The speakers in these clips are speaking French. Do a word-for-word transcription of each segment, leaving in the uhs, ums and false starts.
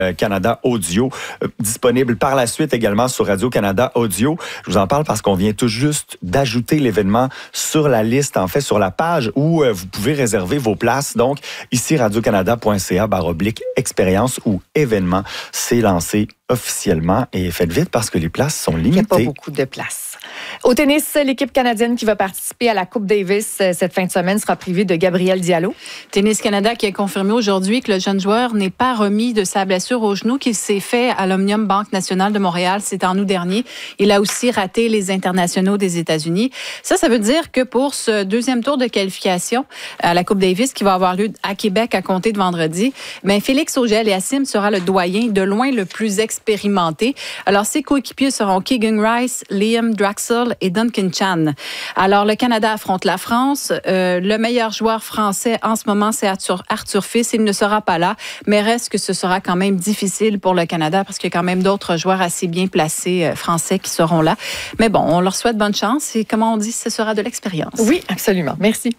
Canada Audio, euh, disponible par la suite également sur Radio-Canada Audio. Je vous en parle parce qu'on vient tout juste d'ajouter l'événement sur la liste, en fait, sur la page où euh, vous pouvez réserver vos places. Donc, ici, radiocanada.ca barre oblique expérience ou événement. C'est lancé officiellement et faites vite parce que les places sont limitées. Il n'y a pas beaucoup de places. Au tennis, l'équipe canadienne qui va participer à la Coupe Davis cette fin de semaine sera privée de Gabriel Diallo. Tennis Canada qui a confirmé aujourd'hui que le jeune joueur n'est pas remis de sa blessure au genou qu'il s'est fait à l'Omnium Banque Nationale de Montréal. C'est en août dernier. Il a aussi raté les internationaux des États-Unis. Ça, ça veut dire que pour ce deuxième tour de qualification à la Coupe Davis qui va avoir lieu à Québec à compter de vendredi, bien, Félix Auger-Aliassime sera le doyen, de loin le plus expérimenté. Alors, ses coéquipiers seront Keegan Rice, Liam Draxel et Duncan Chan. Alors, le Canada affronte la France. Euh, le meilleur joueur français en ce moment, c'est Arthur, Arthur Fils. Il ne sera pas là, mais reste que ce sera quand même difficile pour le Canada parce qu'il y a quand même d'autres joueurs assez bien placés euh, français qui seront là. Mais bon, on leur souhaite bonne chance et comme on dit, ce sera de l'expérience. Oui, absolument. Merci.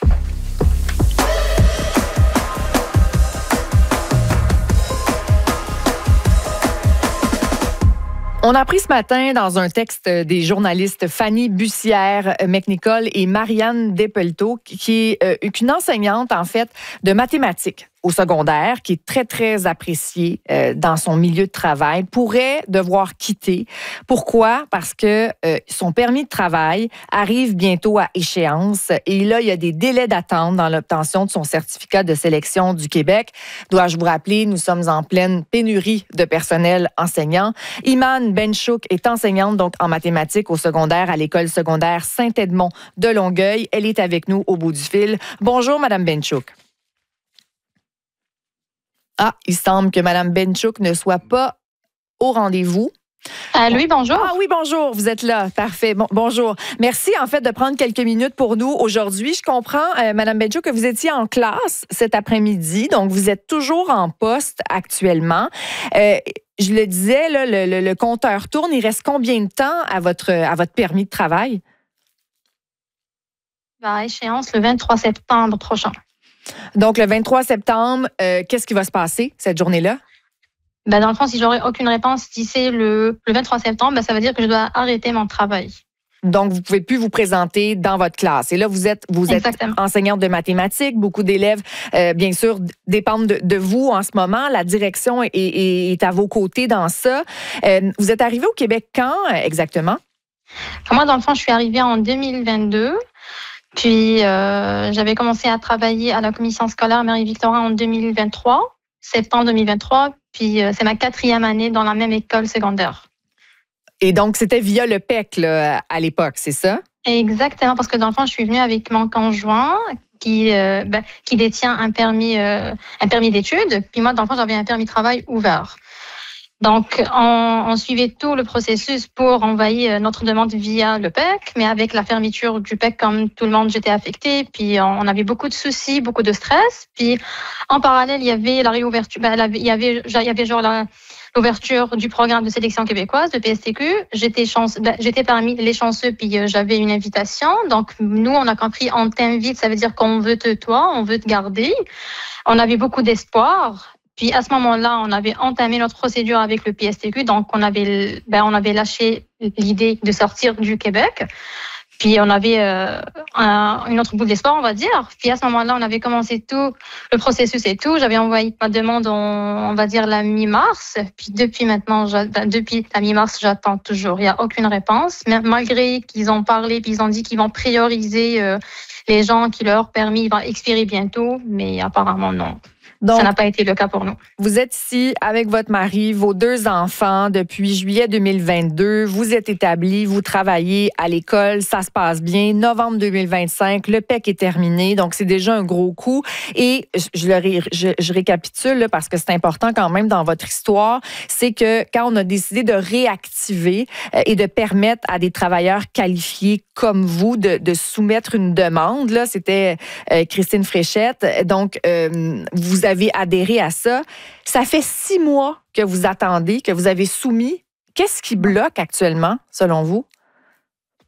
On a appris ce matin dans un texte des journalistes Fanny Bussière-McNicol et Marianne Despelteaux, qui est une enseignante, en fait, de mathématiques au secondaire, qui est très, très appréciée euh, dans son milieu de travail, pourrait devoir quitter. Pourquoi? Parce que euh, son permis de travail arrive bientôt à échéance et là, il y a des délais d'attente dans l'obtention de son certificat de sélection du Québec. Dois-je vous rappeler, nous sommes en pleine pénurie de personnel enseignant. Iman Benchouk est enseignante donc en mathématiques au secondaire à l'école secondaire Saint-Edmond de Longueuil. Elle est avec nous au bout du fil. Bonjour, Madame Benchouk. Ah, il semble que Mme Benchouk ne soit pas au rendez-vous. Ah, oui, bonjour. Ah oui, bonjour, vous êtes là. Parfait. Bon, bonjour. Merci, en fait, de prendre quelques minutes pour nous aujourd'hui. Je comprends, euh, Mme Benchouk, que vous étiez en classe cet après-midi, donc vous êtes toujours en poste actuellement. Euh, je le disais, là, le, le, le compteur tourne. Il reste combien de temps à votre, à votre permis de travail? À échéance le vingt-trois septembre prochain. Donc, le vingt-trois septembre, euh, qu'est-ce qui va se passer cette journée-là? Ben, dans le fond, si j'aurai aucune réponse d'ici le, le vingt-trois septembre, ben, ça veut dire que je dois arrêter mon travail. Donc, vous ne pouvez plus vous présenter dans votre classe. Et là, vous êtes, vous êtes enseignante de mathématiques. Beaucoup d'élèves, euh, bien sûr, dépendent de, de vous en ce moment. La direction est, est, est à vos côtés dans ça. Euh, vous êtes arrivée au Québec quand exactement? Moi, dans le fond, je suis arrivée en deux mille vingt-deux. Puis, euh, j'avais commencé à travailler à la commission scolaire Marie-Victorin en deux mille vingt-trois, septembre deux mille vingt-trois. Puis, euh, c'est ma quatrième année dans la même école secondaire. Et donc, c'était via le P E C là, à l'époque, c'est ça? Exactement, parce que dans le fond, je suis venue avec mon conjoint qui, euh, ben, qui détient un permis, euh, un permis d'études. Puis moi, dans le fond, j'avais un permis de travail ouvert. Donc, on, on suivait tout le processus pour envoyer notre demande via le P E C, mais avec la fermeture du P E C, comme tout le monde, j'étais affectée. Puis, on avait beaucoup de soucis, beaucoup de stress. Puis, en parallèle, il y avait la réouverture, ben, il y avait, il y avait genre la, l'ouverture du programme de sélection québécoise, de P S T Q. J'étais chance, ben, j'étais parmi les chanceux, puis euh, j'avais une invitation. Donc, nous, on a compris, on t'invite, ça veut dire qu'on veut te, toi, on veut te garder. On avait beaucoup d'espoir. Puis à ce moment-là, on avait entamé notre procédure avec le P S T Q, donc on avait, ben, on avait lâché l'idée de sortir du Québec. Puis on avait euh, un, une autre boule d'espoir, on va dire. Puis à ce moment-là, on avait commencé tout le processus et tout. J'avais envoyé ma demande, en, on va dire la mi-mars. Puis depuis maintenant, depuis la mi-mars, j'attends toujours. Il n'y a aucune réponse, mais malgré qu'ils ont parlé, puis ils ont dit qu'ils vont prioriser euh, les gens qui leur permis vont expirer bientôt, mais apparemment non. Donc, ça n'a pas été le cas pour nous. Vous êtes ici avec votre mari, vos deux enfants depuis juillet deux mille vingt-deux. Vous êtes établis, vous travaillez à l'école, ça se passe bien. Novembre deux mille vingt-cinq, le P E C est terminé, donc c'est déjà un gros coup. Et je, le, je, je récapitule là, parce que c'est important quand même dans votre histoire, c'est que quand on a décidé de réactiver euh, et de permettre à des travailleurs qualifiés comme vous de, de soumettre une demande, là, c'était euh, Christine Fréchette. Donc, euh, vous avez adhéré à ça. Ça fait six mois que vous attendez, que vous avez soumis. Qu'est-ce qui bloque actuellement, selon vous?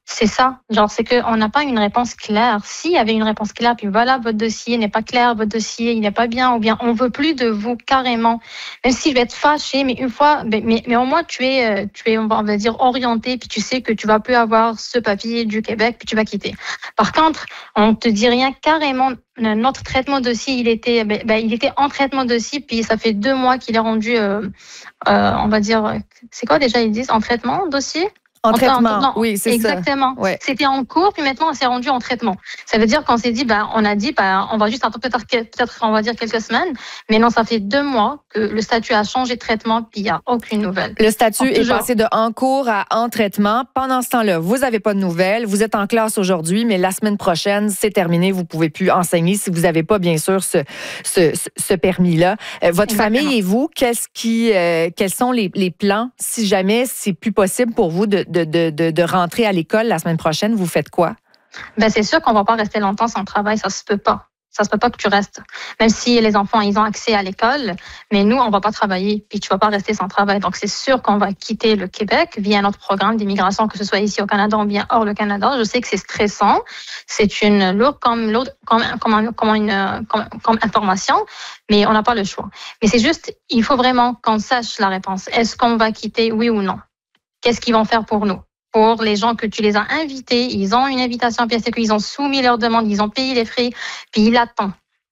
C'est ça. Genre, c'est qu'on n'a pas une réponse claire. S'il y avait une réponse claire, puis voilà, votre dossier n'est pas clair, votre dossier, il n'est pas bien, ou bien on veut plus de vous carrément. Même si je vais être fâchée, mais une fois, mais, mais, mais au moins tu es, tu es, on va dire, orienté, puis tu sais que tu vas plus avoir ce papier du Québec, puis tu vas quitter. Par contre, on te dit rien carrément. Notre traitement de dossier, il était, ben, ben, il était en traitement de dossier, puis ça fait deux mois qu'il est rendu, euh, euh, on va dire, c'est quoi déjà ils disent en traitement dossier? En Enfin, traitement, non, oui, c'est ça. exactement. Ouais. C'était en cours, puis maintenant on s'est rendu en traitement. Ça veut dire qu'on s'est dit, ben, on a dit, ben, on va juste attendre peut-être, peut-être, on va dire quelques semaines, mais non, ça fait deux mois que le statut a changé de traitement, puis il n'y a aucune nouvelle. Le statut Donc, est toujours. passé de en cours à en traitement. Pendant ce temps-là, vous n'avez pas de nouvelles, vous êtes en classe aujourd'hui, mais la semaine prochaine, c'est terminé, vous ne pouvez plus enseigner si vous n'avez pas, bien sûr, ce, ce, ce permis-là. Euh, votre Exactement. famille et vous, qu'est-ce qui, euh, quels sont les, les plans si jamais c'est plus possible pour vous de, de, de, de, de rentrer à l'école la semaine prochaine? Vous faites quoi? Ben, c'est sûr qu'on va pas rester longtemps sans travail, ça se peut pas. Ça se peut pas que tu restes. Même si les enfants, ils ont accès à l'école, mais nous, on va pas travailler, puis tu vas pas rester sans travail. Donc, c'est sûr qu'on va quitter le Québec via notre programme d'immigration, que ce soit ici au Canada ou bien hors le Canada. Je sais que c'est stressant. C'est une lourde comme, lourde, comme, comme, comme une, comme, comme information, mais on n'a pas le choix. Mais c'est juste, il faut vraiment qu'on sache la réponse. Est-ce qu'on va quitter, oui ou non? Qu'est-ce qu'ils vont faire pour nous? Pour les gens que tu les as invités, ils ont une invitation à P S T Q, ils ont soumis leur demande, ils ont payé les frais, puis ils l'attendent.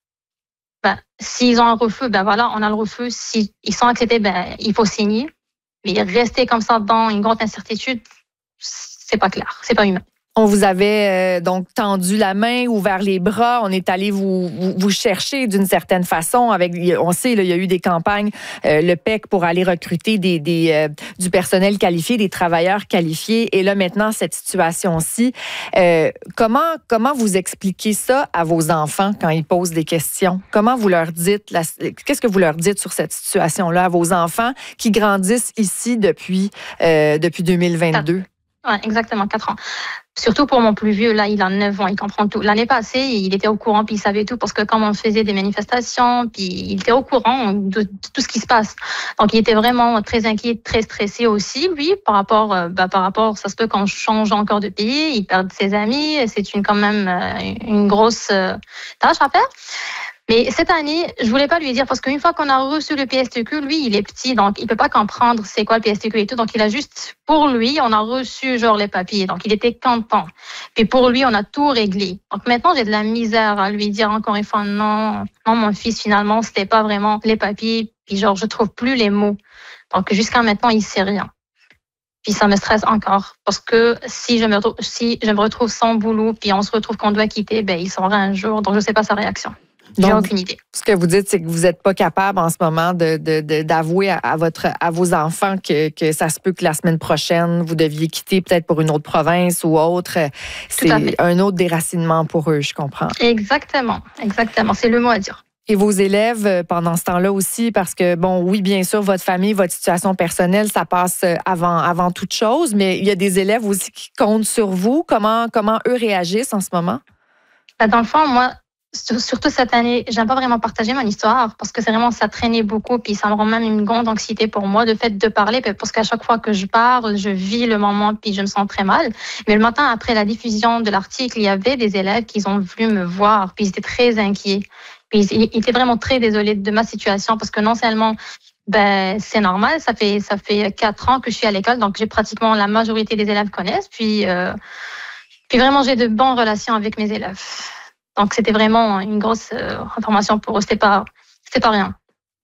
Ben, s'ils ont un refus, ben voilà, on a le refus. S'ils sont acceptés, ben il faut signer. Mais rester comme ça dans une grande incertitude, c'est pas clair, c'est pas humain. On vous avait euh, donc tendu la main, ouvert les bras. On est allé vous, vous, vous chercher d'une certaine façon. Avec, on sait, là, il y a eu des campagnes, euh, le P E C, pour aller recruter des, des, euh, du personnel qualifié, des travailleurs qualifiés. Et là, maintenant, cette situation-ci. Euh, comment, comment vous expliquez ça à vos enfants quand ils posent des questions? Comment vous leur dites, la, qu'est-ce que vous leur dites sur cette situation-là à vos enfants qui grandissent ici depuis, euh, depuis deux mille vingt-deux? Ouais, exactement, quatre ans. Surtout pour mon plus vieux, là, il a neuf ans, il comprend tout. L'année passée, il était au courant, puis il savait tout, parce que quand on faisait des manifestations, puis il était au courant de, de tout ce qui se passe. Donc, il était vraiment très inquiet, très stressé aussi, lui, par rapport, euh, bah, par rapport, ça se peut qu'on change encore de pays, il perd ses amis, c'est une, quand même euh, une grosse euh, tâche à faire. Mais cette année, je voulais pas lui dire, parce qu'une fois qu'on a reçu le P S T Q, lui, il est petit, donc il peut pas comprendre c'est quoi le P S T Q et tout. Donc, il a juste, pour lui, on a reçu genre les papiers. Donc, il était content. Puis pour lui, on a tout réglé. Donc, maintenant, j'ai de la misère à lui dire encore une fois, non, non, mon fils, finalement, c'était pas vraiment les papiers. Puis genre, je trouve plus les mots. Donc, jusqu'à maintenant, il sait rien. Puis ça me stresse encore, parce que si je me retrouve, si je me retrouve sans boulot, puis on se retrouve qu'on doit quitter, ben, il saura un jour. Donc, je sais pas sa réaction. J'ai Donc, aucune idée. Ce que vous dites, c'est que vous n'êtes pas capable en ce moment de, de, de, d'avouer à, à, votre, à vos enfants que, que ça se peut que la semaine prochaine, vous deviez quitter peut-être pour une autre province ou autre. C'est un autre déracinement pour eux, je comprends. Exactement, exactement. C'est le mot à dire. Et vos élèves, pendant ce temps-là aussi, parce que, bon, oui, bien sûr, votre famille, votre situation personnelle, ça passe avant, avant toute chose, mais il y a des élèves aussi qui comptent sur vous. Comment, comment eux réagissent en ce moment? Dans le fond, moi, surtout cette année, j'aime pas vraiment partager mon histoire parce que c'est vraiment, ça traînait beaucoup, puis ça me rend même une grande anxiété pour moi, de fait de parler, parce qu'à chaque fois que je parle, je vis le moment, puis je me sens très mal. Mais le matin, après la diffusion de l'article, il y avait des élèves qui ont voulu me voir, puis ils étaient très inquiets. Puis ils étaient vraiment très désolés de ma situation, parce que non seulement, ben, c'est normal, ça fait, ça fait quatre ans que je suis à l'école, donc j'ai pratiquement la majorité des élèves connaissent, puis, euh, puis vraiment, j'ai de bonnes relations avec mes élèves. Donc, c'était vraiment une grosse euh, information pour eux. C'était pas, c'était pas rien.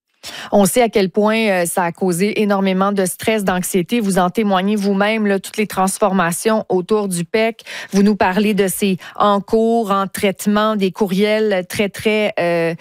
On sait à quel point euh, ça a causé énormément de stress, d'anxiété. Vous en témoignez vous-même, là, toutes les transformations autour du P E C. Vous nous parlez de ces en cours, en traitement, des courriels très, très euh,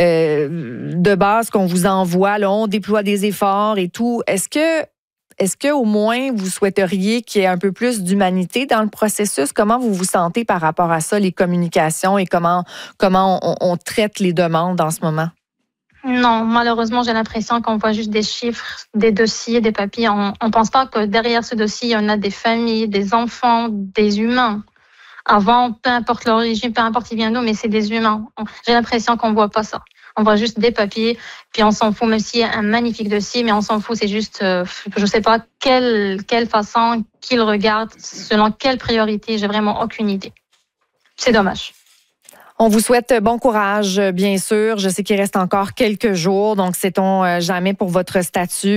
euh, de base qu'on vous envoie. Là, on déploie des efforts et tout. Est-ce que Est-ce qu'au moins, vous souhaiteriez qu'il y ait un peu plus d'humanité dans le processus? Comment vous vous sentez par rapport à ça, les communications et comment, comment on, on traite les demandes en ce moment? Non, malheureusement, j'ai l'impression qu'on voit juste des chiffres, des dossiers, des papiers. On ne pense pas que derrière ce dossier, il y en a des familles, des enfants, des humains. Avant, peu importe l'origine, peu importe il vient d'où, mais c'est des humains. J'ai l'impression qu'on ne voit pas ça. On voit juste des papiers, puis on s'en fout, même s'il y a un magnifique dossier, mais on s'en fout, c'est juste, euh, je sais pas quelle, quelle façon qu'ils regardent, selon quelle priorité, j'ai vraiment aucune idée. C'est dommage. On vous souhaite bon courage, bien sûr. Je sais qu'il reste encore quelques jours, donc sait-on jamais pour votre statut.